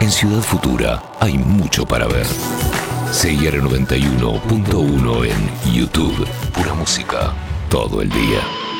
En Ciudad Futura hay mucho para ver. CIR 91.1 en YouTube. Pura música todo el día.